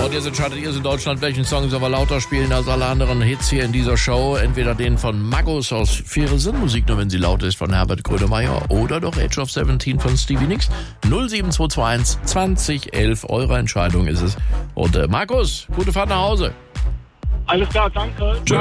Und jetzt entscheidet ihr in Deutschland, welchen Song sollen wir lauter spielen als alle anderen Hits hier in dieser Show. Entweder den von Magus aus Faire Sinn Musik, nur wenn sie laut ist, von Herbert Grönemeyer, oder doch Age of 17 von Stevie Nicks. 07221 2011, eure Entscheidung ist es. Und Markus, gute Fahrt nach Hause. Alles klar, danke. Tschö.